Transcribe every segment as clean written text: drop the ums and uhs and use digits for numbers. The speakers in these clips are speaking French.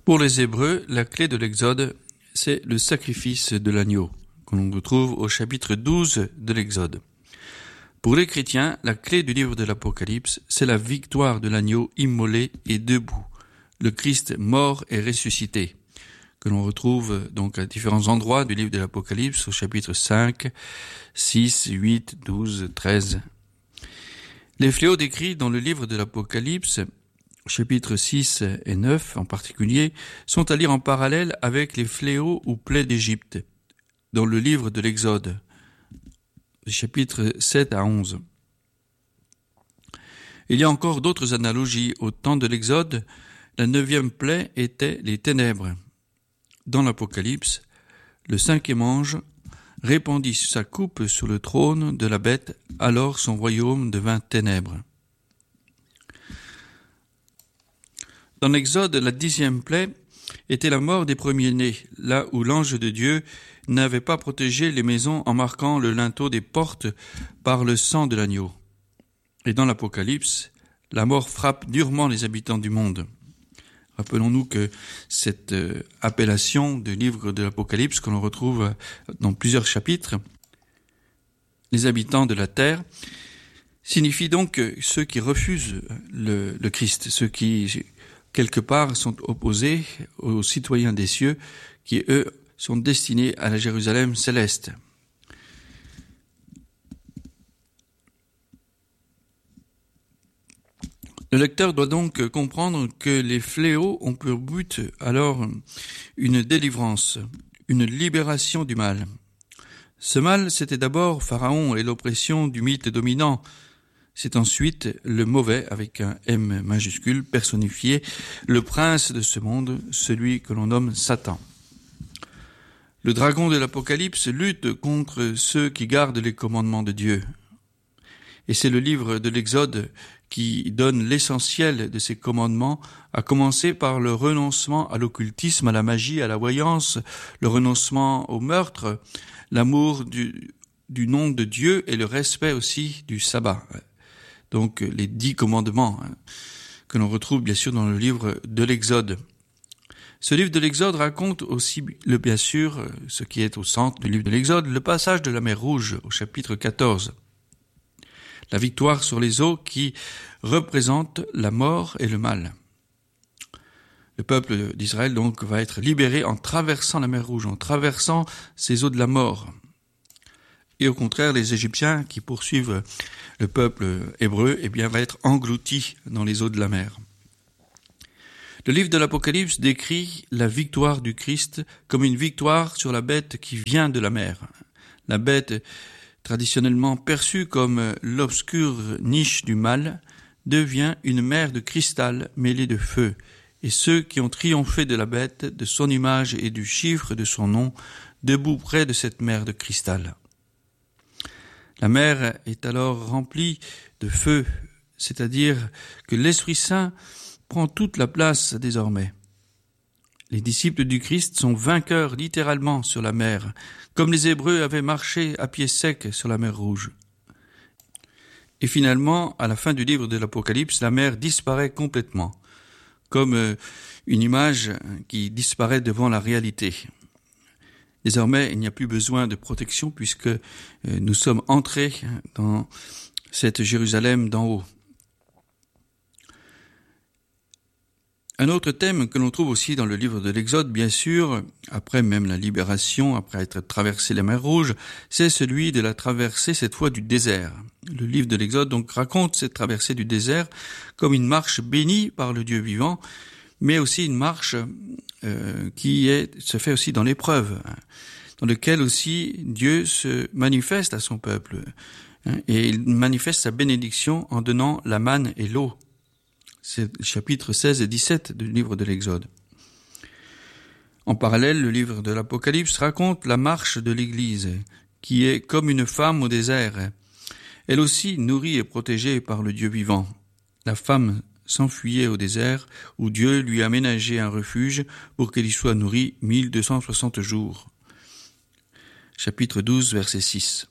Pour les Hébreux, la clé de l'Exode, c'est le sacrifice de l'agneau, que l'on retrouve au chapitre 12 de l'Exode. Pour les chrétiens, la clé du livre de l'Apocalypse, c'est la victoire de l'agneau immolé et debout, le Christ mort et ressuscité, que l'on retrouve donc à différents endroits du livre de l'Apocalypse, au chapitre 5, 6, 8, 12, 13. Les fléaux décrits dans le livre de l'Apocalypse, chapitres 6 et 9 en particulier, sont à lire en parallèle avec les fléaux ou plaies d'Égypte, dans le livre de l'Exode, chapitres 7 à 11. Il y a encore d'autres analogies. Au temps de l'Exode, la 9e plaie était les ténèbres. Dans l'Apocalypse, le 5e ange répandit sa coupe sur le trône de la bête, alors son royaume devint ténèbres. Dans l'Exode, la 10e plaie était la mort des premiers-nés, là où l'ange de Dieu n'avait pas protégé les maisons en marquant le linteau des portes par le sang de l'agneau. Et dans l'Apocalypse, la mort frappe durement les habitants du monde. Rappelons-nous que cette appellation du livre de l'Apocalypse, que l'on retrouve dans plusieurs chapitres, les habitants de la terre, signifie donc ceux qui refusent le Christ, ceux qui, quelque part, sont opposés aux citoyens des cieux, qui, eux, sont destinés à la Jérusalem céleste. Le lecteur doit donc comprendre que les fléaux ont pour but alors une délivrance, une libération du mal. Ce mal, c'était d'abord Pharaon et l'oppression du mythe dominant. C'est ensuite le mauvais, avec un M majuscule, personnifié, le prince de ce monde, celui que l'on nomme Satan. Le dragon de l'Apocalypse lutte contre ceux qui gardent les commandements de Dieu. Et c'est le livre de l'Exode qui donne l'essentiel de ces commandements, à commencer par le renoncement à l'occultisme, à la magie, à la voyance, le renoncement au meurtre, l'amour du nom de Dieu et le respect aussi du sabbat. Donc les 10 commandements que l'on retrouve bien sûr dans le livre de l'Exode. Ce livre de l'Exode raconte aussi, bien sûr, ce qui est au centre du livre de l'Exode, le passage de la mer Rouge au chapitre 14. La victoire sur les eaux qui représente la mort et le mal. Le peuple d'Israël donc va être libéré en traversant la mer Rouge, en traversant ces eaux de la mort. Et au contraire, les Égyptiens qui poursuivent le peuple hébreu, va être engloutis dans les eaux de la mer. Le livre de l'Apocalypse décrit la victoire du Christ comme une victoire sur la bête qui vient de la mer. La bête traditionnellement perçue comme l'obscure niche du mal, devient une mer de cristal mêlée de feu, et ceux qui ont triomphé de la bête, de son image et du chiffre de son nom, debout près de cette mer de cristal. La mer est alors remplie de feu, c'est-à-dire que l'Esprit Saint prend toute la place désormais. Les disciples du Christ sont vainqueurs littéralement sur la mer, comme les Hébreux avaient marché à pied sec sur la mer Rouge. Et finalement, à la fin du livre de l'Apocalypse, la mer disparaît complètement, comme une image qui disparaît devant la réalité. Désormais, il n'y a plus besoin de protection puisque nous sommes entrés dans cette Jérusalem d'en haut. Un autre thème que l'on trouve aussi dans le livre de l'Exode, bien sûr, après même la libération, après être traversé la mer Rouge, c'est celui de la traversée, cette fois du désert. Le livre de l'Exode donc raconte cette traversée du désert comme une marche bénie par le Dieu vivant, mais aussi une marche qui se fait aussi dans l'épreuve, dans laquelle aussi Dieu se manifeste à son peuple, et il manifeste sa bénédiction en donnant la manne et l'eau. C'est le chapitre 16 et 17 du livre de l'Exode. En parallèle, le livre de l'Apocalypse raconte la marche de l'Église, qui est comme une femme au désert. Elle aussi nourrie et protégée par le Dieu vivant. La femme s'enfuyait au désert, où Dieu lui a aménagé un refuge pour qu'elle y soit nourrie 1260 jours. Chapitre 12, verset 6.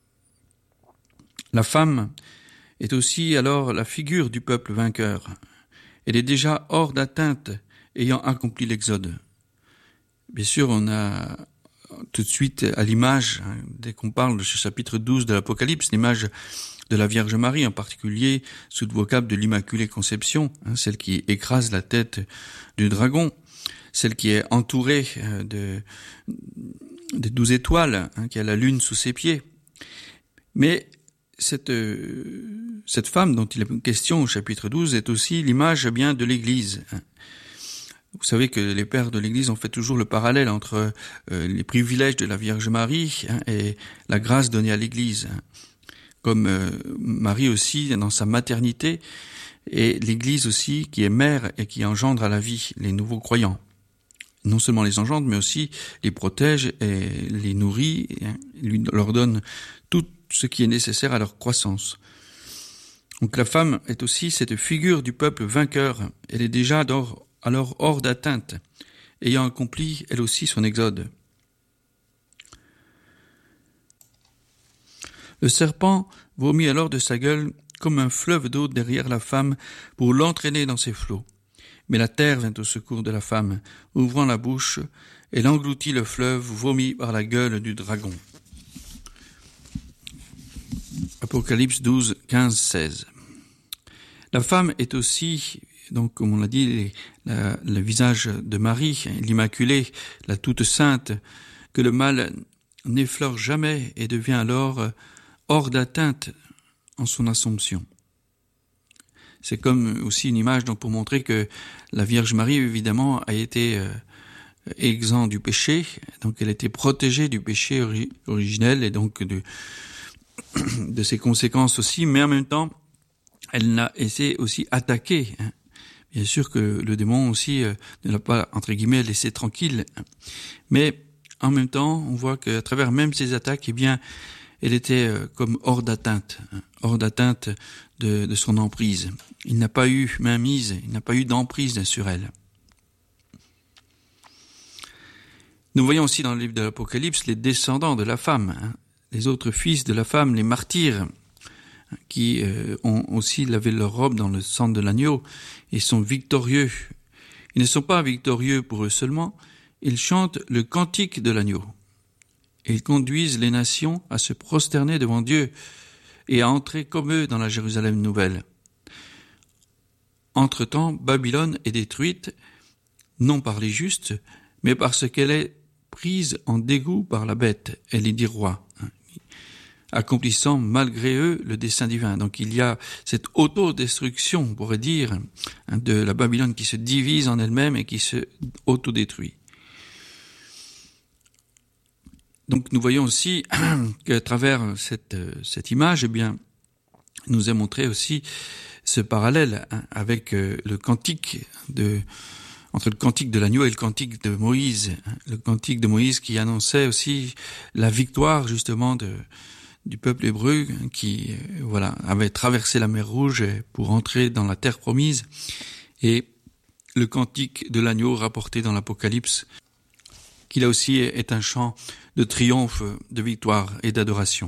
La femme est aussi alors la figure du peuple vainqueur. Elle est déjà hors d'atteinte ayant accompli l'Exode. Bien sûr, on a tout de suite à l'image, dès qu'on parle de ce chapitre 12 de l'Apocalypse, l'image de la Vierge Marie, en particulier sous le vocable de l'Immaculée Conception, celle qui écrase la tête du dragon, celle qui est entourée de 12 étoiles, qui a la lune sous ses pieds. Mais cette femme dont il est question au chapitre 12 est aussi l'image bien de l'Église. Vous savez que les pères de l'Église ont fait toujours le parallèle entre les privilèges de la Vierge Marie et la grâce donnée à l'Église. Comme Marie aussi dans sa maternité, et l'Église aussi qui est mère et qui engendre à la vie les nouveaux croyants. Non seulement les engendre, mais aussi les protège et les nourrit, leur donne tout ce qui est nécessaire à leur croissance. Donc la femme est aussi cette figure du peuple vainqueur. Elle est déjà alors hors d'atteinte, ayant accompli elle aussi son exode. Le serpent vomit alors de sa gueule comme un fleuve d'eau derrière la femme pour l'entraîner dans ses flots. Mais la terre vint au secours de la femme, ouvrant la bouche, elle engloutit le fleuve vomi par la gueule du dragon. Apocalypse 12, 15, 16. La femme est aussi, donc comme on l'a dit, le visage de Marie, l'Immaculée, la toute sainte, que le mal n'effleure jamais et devient alors hors d'atteinte en son assomption. C'est comme aussi une image donc pour montrer que la Vierge Marie, évidemment, a été exempte du péché, donc elle était protégée du péché originel et donc de ses conséquences aussi, mais en même temps, elle n'a été aussi attaquée. Bien sûr que le démon aussi ne l'a pas, entre guillemets, laissé tranquille. Mais en même temps, on voit qu'à travers même ces attaques, eh bien, elle était comme hors d'atteinte de son emprise. Il n'a pas eu mainmise, il n'a pas eu d'emprise sur elle. Nous voyons aussi dans le livre de l'Apocalypse les descendants de la femme, les autres fils de la femme, les martyrs, qui ont aussi lavé leur robe dans le sang de l'agneau et sont victorieux. Ils ne sont pas victorieux pour eux seulement, ils chantent le cantique de l'agneau. Et ils conduisent les nations à se prosterner devant Dieu et à entrer comme eux dans la Jérusalem nouvelle. Entre-temps, Babylone est détruite, non par les justes, mais parce qu'elle est prise en dégoût par la bête, elle est dit roi, accomplissant malgré eux le dessein divin. Donc il y a cette autodestruction, on pourrait dire, de la Babylone qui se divise en elle-même et qui se autodétruit. Donc nous voyons aussi qu'à travers cette image, eh bien, nous est montré aussi ce parallèle avec le cantique entre le cantique de l'agneau et le cantique de Moïse. Le cantique de Moïse qui annonçait aussi la victoire justement du peuple hébreu qui avait traversé la mer Rouge pour entrer dans la terre promise, et le cantique de l'agneau rapporté dans l'Apocalypse, qui là aussi est un chant de triomphe, de victoire et d'adoration.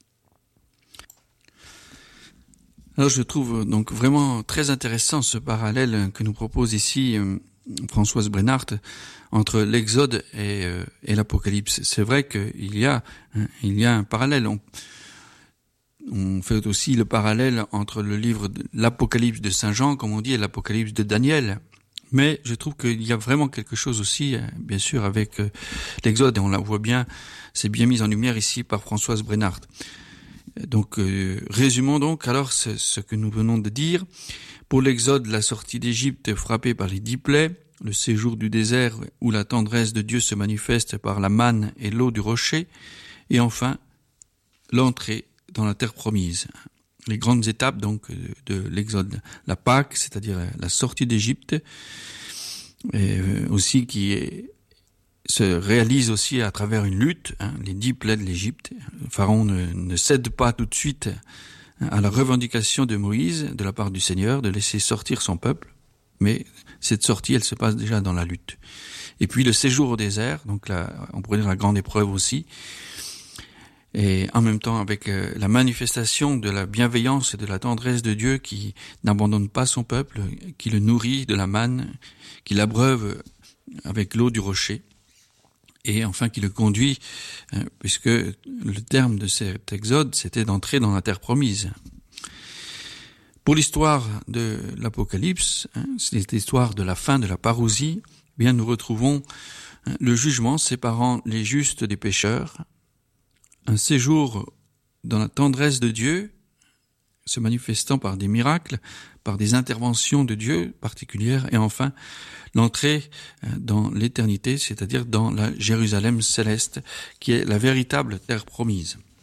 Alors je trouve donc vraiment très intéressant ce parallèle que nous propose ici Françoise Brennart entre l'Exode et l'Apocalypse. C'est vrai qu'il y a un parallèle. On fait aussi le parallèle entre le livre de l'Apocalypse de Saint Jean, comme on dit, et l'Apocalypse de Daniel. Mais je trouve qu'il y a vraiment quelque chose aussi, bien sûr, avec l'Exode, et on la voit bien, c'est bien mis en lumière ici par Françoise Brennart. Donc, résumons donc alors ce que nous venons de dire. Pour l'Exode, la sortie d'Égypte frappée par les 10 plaies, le séjour du désert où la tendresse de Dieu se manifeste par la manne et l'eau du rocher, et enfin, l'entrée dans la terre promise. Les grandes étapes donc de l'Exode, la Pâque, c'est-à-dire la sortie d'Égypte, et aussi se réalise aussi à travers une lutte, les 10 plaies de l'Égypte. Pharaon ne cède pas tout de suite à la revendication de Moïse de la part du Seigneur de laisser sortir son peuple, mais cette sortie, elle se passe déjà dans la lutte. Et puis le séjour au désert, donc là, on pourrait dire la grande épreuve aussi, et en même temps avec la manifestation de la bienveillance et de la tendresse de Dieu qui n'abandonne pas son peuple, qui le nourrit de la manne, qui l'abreuve avec l'eau du rocher, et enfin qui le conduit, puisque le terme de cet exode, c'était d'entrer dans la terre promise. Pour l'histoire de l'Apocalypse, c'est l'histoire de la fin de la parousie, bien nous retrouvons le jugement séparant les justes des pécheurs, un séjour dans la tendresse de Dieu, se manifestant par des miracles, par des interventions de Dieu particulières, et enfin l'entrée dans l'éternité, c'est-à-dire dans la Jérusalem céleste, qui est la véritable terre promise.